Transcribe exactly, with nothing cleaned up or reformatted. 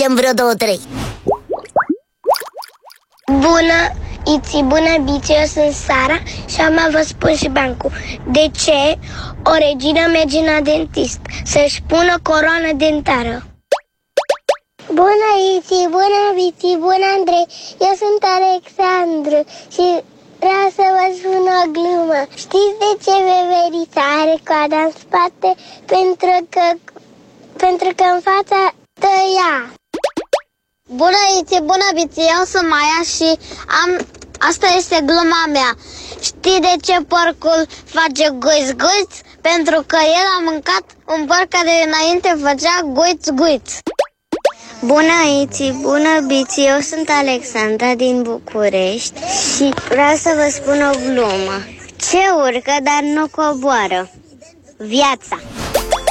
zicem vreo două, trei. Bună, Iți, bună, Bici, eu sunt Sara și am vă spun și bancul. De ce o regină merge la dentist? Să-și pună coroană dentară. Bună, Iți, bună, Bici, bună, Andrei, eu sunt Alexandru și vreau să vă spun o glumă. Știți de ce veverița are coada în spate? Pentru că, pentru că în fața tăia. Bună, Iți, bună, Bici, eu sunt Maia și am... asta este gluma mea. Știi de ce porcul face guiț-guiț? Pentru că el a mâncat un porc care înainte făcea guiț-guiț. Bună, Iți, bună, Bici, eu sunt Alexandra din București și vreau să vă spun o glumă. Ce urcă, dar nu coboară? Viața.